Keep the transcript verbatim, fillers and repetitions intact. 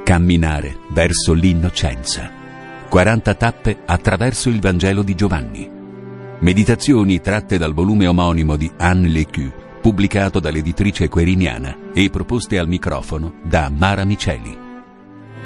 Camminare verso l'innocenza. quaranta tappe attraverso il Vangelo di Giovanni. Meditazioni tratte dal volume omonimo di Anne Lecue, pubblicato dall'editrice Queriniana e proposte al microfono da Mara Miceli.